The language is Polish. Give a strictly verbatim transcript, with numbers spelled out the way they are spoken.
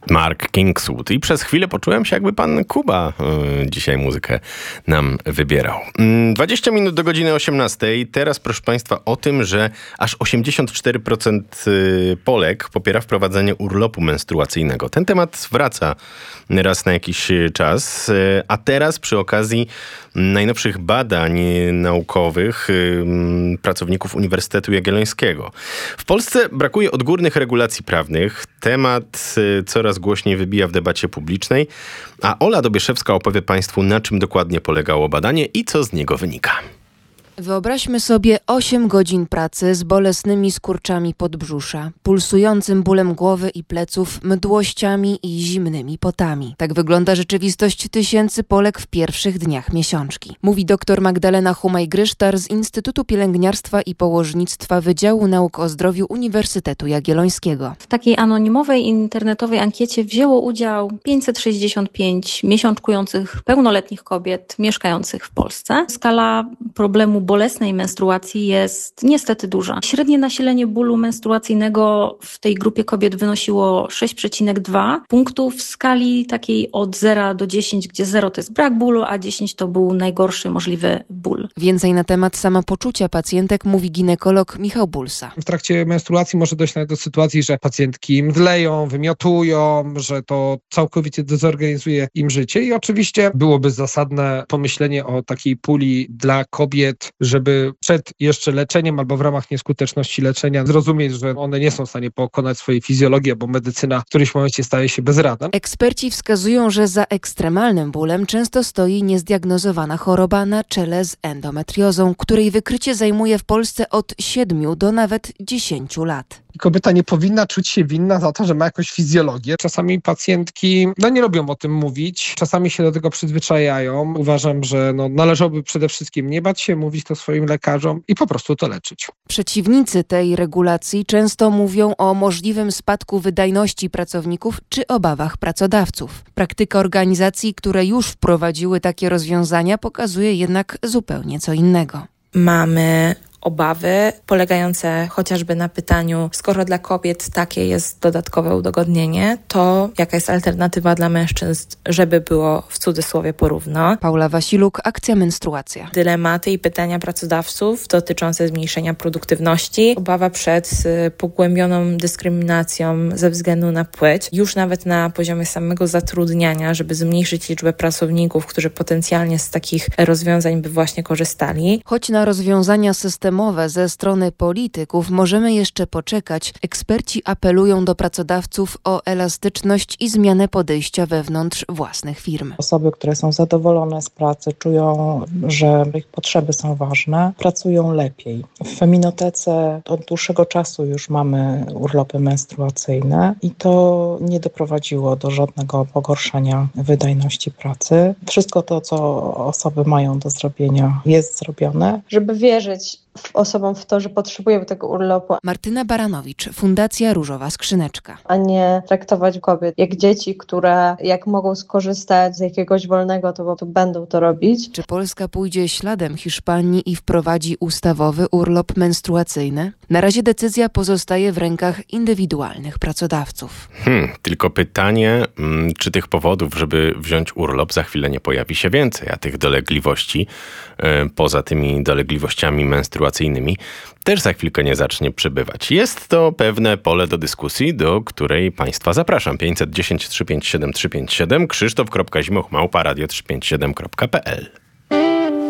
Mark Kingswood. I przez chwilę poczułem się, jakby pan Kuba y, dzisiaj muzykę nam wybierał. Y, dwadzieścia minut do godziny osiemnastej. Teraz, proszę państwa, o tym, że aż osiemdziesiąt cztery procent Polek popiera wprowadzenie urlopu menstruacyjnego. Ten temat wraca raz na jakiś czas, y, a teraz przy okazji najnowszych badań naukowych y, pracowników Uniwersytetu Jagiellońskiego. W Polsce brakuje odgórnych regulacji prawnych. Temat y, coraz głośniej wybija w debacie publicznej, a Ola Dobieszewska opowie państwu, na czym dokładnie polegało badanie i co z niego wynika. Wyobraźmy sobie osiem godzin pracy z bolesnymi skurczami podbrzusza, pulsującym bólem głowy i pleców, mdłościami i zimnymi potami. Tak wygląda rzeczywistość tysięcy Polek w pierwszych dniach miesiączki. Mówi dr Magdalena Humaj-Grysztar z Instytutu Pielęgniarstwa i Położnictwa Wydziału Nauk o Zdrowiu Uniwersytetu Jagiellońskiego. W takiej anonimowej internetowej ankiecie wzięło udział pięćset sześćdziesiąt pięć miesiączkujących pełnoletnich kobiet mieszkających w Polsce. Skala problemu bolesnej menstruacji jest niestety duża. Średnie nasilenie bólu menstruacyjnego w tej grupie kobiet wynosiło sześć przecinek dwa punktów w skali takiej od zera do dziesięciu, gdzie zero to jest brak bólu, a dziesięć to był najgorszy możliwy ból. Więcej na temat samopoczucia pacjentek mówi ginekolog Michał Bulsa. W trakcie menstruacji może dojść nawet do sytuacji, że pacjentki mdleją, wymiotują, że to całkowicie dezorganizuje im życie i oczywiście byłoby zasadne pomyślenie o takiej puli dla kobiet, żeby przed jeszcze leczeniem albo w ramach nieskuteczności leczenia zrozumieć, że one nie są w stanie pokonać swojej fizjologii, bo medycyna w którymś momencie staje się bezradna. Eksperci wskazują, że za ekstremalnym bólem często stoi niezdiagnozowana choroba na czele z endometriozą, której wykrycie zajmuje w Polsce od siedmiu do nawet dziesięciu lat. Kobieta nie powinna czuć się winna za to, że ma jakąś fizjologię. Czasami pacjentki no nie lubią o tym mówić, czasami się do tego przyzwyczajają. Uważam, że no, należałoby przede wszystkim nie bać się, mówić to swoim lekarzom i po prostu to leczyć. Przeciwnicy tej regulacji często mówią o możliwym spadku wydajności pracowników czy obawach pracodawców. Praktyka organizacji, które już wprowadziły takie rozwiązania, pokazuje jednak zupełnie co innego. Mamy obawy polegające chociażby na pytaniu, skoro dla kobiet takie jest dodatkowe udogodnienie, to jaka jest alternatywa dla mężczyzn, żeby było w cudzysłowie porówno. Paula Wasiluk, Akcja Menstruacja. Dylematy i pytania pracodawców dotyczące zmniejszenia produktywności, obawa przed pogłębioną dyskryminacją ze względu na płeć, już nawet na poziomie samego zatrudniania, żeby zmniejszyć liczbę pracowników, którzy potencjalnie z takich rozwiązań by właśnie korzystali. Choć na rozwiązania systemowe ze strony polityków możemy jeszcze poczekać, eksperci apelują do pracodawców o elastyczność i zmianę podejścia wewnątrz własnych firm. Osoby, które są zadowolone z pracy, czują, że ich potrzeby są ważne, pracują lepiej. W Feminotece od dłuższego czasu już mamy urlopy menstruacyjne i to nie doprowadziło do żadnego pogorszenia wydajności pracy. Wszystko to, co osoby mają do zrobienia, jest zrobione. Żeby wierzyć osobom w to, że potrzebują tego urlopu. Martyna Baranowicz, Fundacja Różowa Skrzyneczka. A nie traktować kobiet jak dzieci, które jak mogą skorzystać z jakiegoś wolnego, to, to będą to robić. Czy Polska pójdzie śladem Hiszpanii i wprowadzi ustawowy urlop menstruacyjny? Na razie decyzja pozostaje w rękach indywidualnych pracodawców. Hmm, tylko pytanie, czy tych powodów, żeby wziąć urlop, za chwilę nie pojawi się więcej, a tych dolegliwości, poza tymi dolegliwościami menstruacyjnymi, też za chwilkę nie zacznie przybywać. Jest to pewne pole do dyskusji, do której państwa zapraszam. pięćset dziesięć trzysta pięćdziesiąt siedem trzysta pięćdziesiąt siedem, krzysztof kropka zimoch małpa radio trzysta pięćdziesiąt siedem kropka p l.